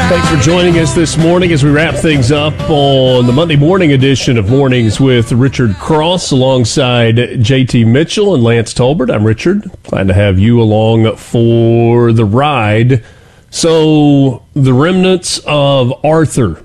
Thanks for joining us this morning as we wrap things up on the Monday morning edition of Mornings with Richard Cross alongside JT Mitchell and Lance Tolbert. I'm Richard. Glad to have you along for the ride. So the remnants of Arthur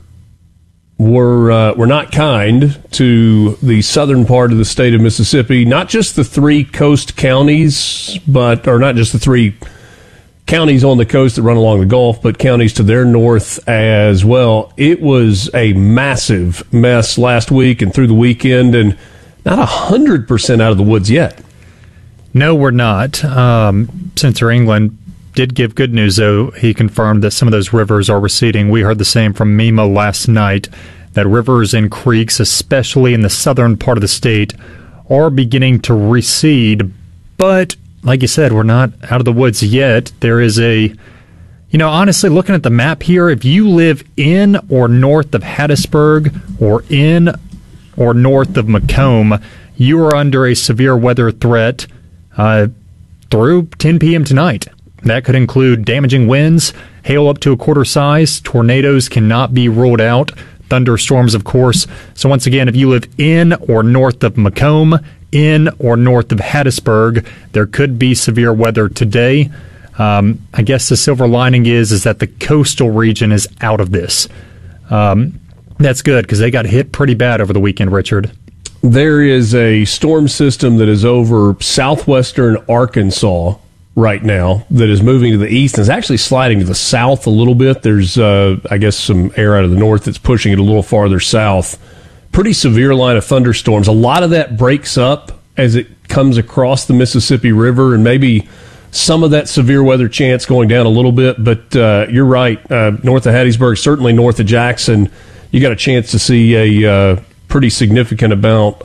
were not kind to the southern part of the state of Mississippi, not just the three coast counties, or not just the three counties on the coast that run along the Gulf, but counties to their north as well. It was a massive mess last week and through the weekend, and not 100% out of the woods yet. No, we're not. Senator England did give good news, though. He confirmed that some of those rivers are receding. We heard the same from MEMA last night, that rivers and creeks, especially in the southern part of the state, are beginning to recede, but like you said, we're not out of the woods yet. There is honestly, looking at the map here, if you live in or north of Hattiesburg or in or north of Macomb, you are under a severe weather threat through 10 p.m. tonight. That could include damaging winds, hail up to a quarter size, tornadoes cannot be ruled out, thunderstorms, of course. So once again, if you live in or north of Macomb, in or north of Hattiesburg, there could be severe weather today. I guess the silver lining is that the coastal region is out of this. That's good because they got hit pretty bad over the weekend, Richard. There is a storm system that is over southwestern Arkansas right now that is moving to the east and is actually sliding to the south a little bit. There's, I guess, some air out of the north that's pushing it a little farther south. Pretty severe line of thunderstorms. A lot of that breaks up as it comes across the Mississippi River, and maybe some of that severe weather chance going down a little bit. But you're right, north of Hattiesburg, certainly north of Jackson, you got a chance to see a pretty significant amount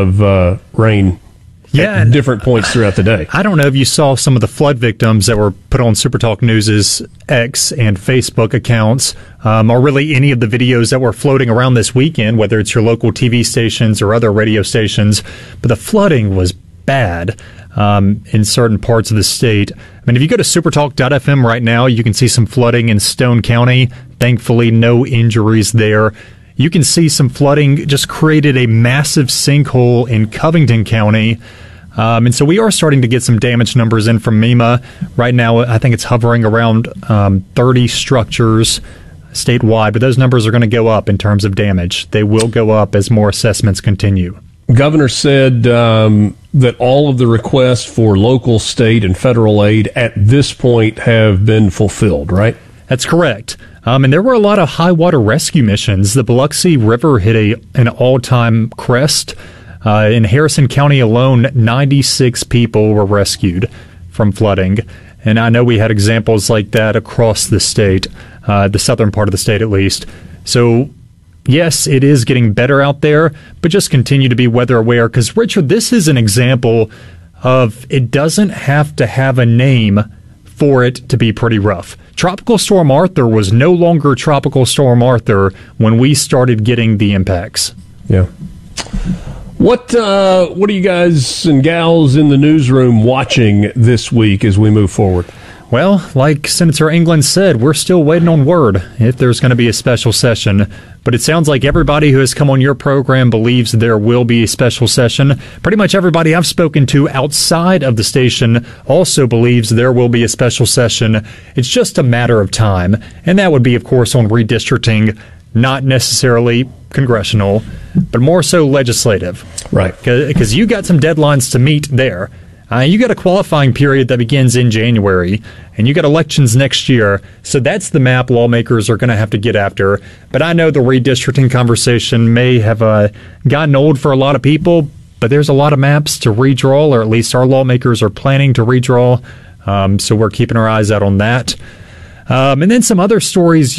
of rain at different points throughout the day. I don't know if you saw some of the flood victims that were put on SuperTalk News' X and Facebook accounts, or really any of the videos that were floating around this weekend, whether it's your local TV stations or other radio stations. But the flooding was bad in certain parts of the state. I mean, if you go to supertalk.fm right now, you can see some flooding in Stone County. Thankfully, no injuries there. You can see some flooding just created a massive sinkhole in Covington County. And so we are starting to get some damage numbers in from MEMA. Right now, I think it's hovering around 30 structures statewide, but those numbers are going to go up in terms of damage. They will go up as more assessments continue. Governor said that all of the requests for local, state, and federal aid at this point have been fulfilled, right? That's correct. And there were a lot of high water rescue missions. The Biloxi River hit an all-time crest. In Harrison County alone, 96 people were rescued from flooding. And I know we had examples like that across the state, the southern part of the state at least. So, yes, it is getting better out there, but just continue to be weather aware. Because, Richard, this is an example of it doesn't have to have a name for it to be pretty rough. Tropical Storm Arthur was no longer Tropical Storm Arthur when we started getting the impacts. Yeah. What are you guys and gals in the newsroom watching this week as we move forward? Well, like Senator England said, we're still waiting on word if there's going to be a special session. But it sounds like everybody who has come on your program believes there will be a special session. Pretty much everybody I've spoken to outside of the station also believes there will be a special session. It's just a matter of time. And that would be, of course, on redistricting, not necessarily congressional, but more so legislative. Right. Because you got some deadlines to meet there. You got a qualifying period that begins in January, and you got elections next year. So that's the map lawmakers are going to have to get after. But I know the redistricting conversation may have gotten old for a lot of people, but there's a lot of maps to redraw, or at least our lawmakers are planning to redraw. So we're keeping our eyes out on that. And then some other stories,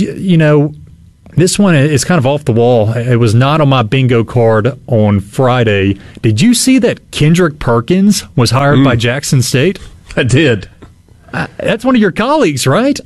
this one is kind of off the wall. It was not on my bingo card on Friday. Did you see that Kendrick Perkins was hired by Jackson State? I did. That's one of your colleagues, right?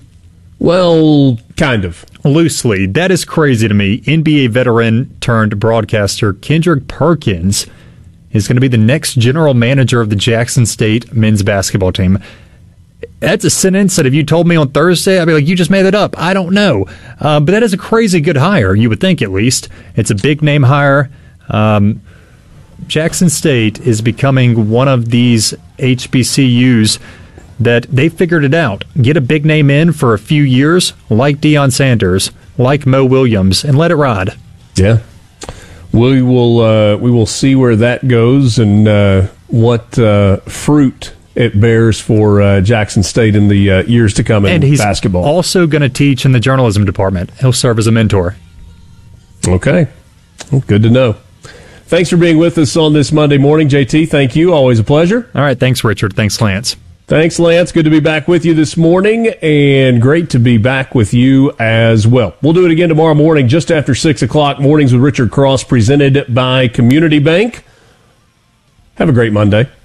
Well, kind of. Loosely. That is crazy to me. NBA veteran turned broadcaster Kendrick Perkins is going to be the next general manager of the Jackson State men's basketball team. That's a sentence that if you told me on Thursday, I'd be like, you just made it up. I don't know. But that is a crazy good hire, you would think at least. It's a big name hire. Jackson State is becoming one of these HBCUs that they figured it out. Get a big name in for a few years, like Deion Sanders, like Mo Williams, and let it ride. Yeah. We will see where that goes and what fruit it bears for Jackson State in the years to come in basketball. And he's also going to teach in the journalism department. He'll serve as a mentor. Okay. Well, good to know. Thanks for being with us on this Monday morning, JT. Thank you. Always a pleasure. All right. Thanks, Richard. Thanks, Lance. Thanks, Lance. Good to be back with you this morning, and great to be back with you as well. We'll do it again tomorrow morning just after 6 o'clock. Mornings with Richard Cross, presented by Community Bank. Have a great Monday.